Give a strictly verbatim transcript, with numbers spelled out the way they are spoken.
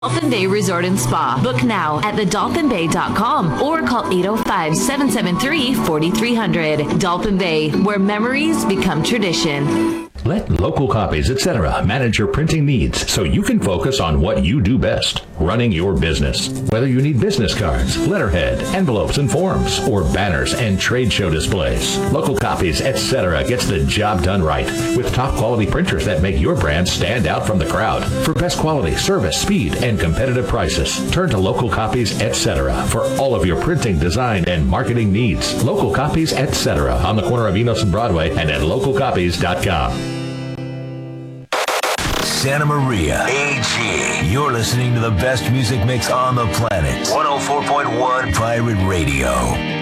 Dolphin Bay Resort and Spa. Book now at the dolphin bay dot com or call eight oh five, seven seven three, four three zero zero. Dolphin Bay, where memories become tradition. Let Local Copies, et cetera manage your printing needs so you can focus on what you do best, running your business. Whether you need business cards, letterhead, envelopes and forms, or banners and trade show displays, Local Copies, et cetera gets the job done right with top quality printers that make your brand stand out from the crowd. For best quality, service, speed, and competitive prices, turn to Local Copies, et cetera for all of your printing, design, and marketing needs. Local Copies, et cetera on the corner of Enos and Broadway and at local copies dot com. Santa Maria, A G. You're listening to the best music mix on the planet. one oh four point one Pirate Radio.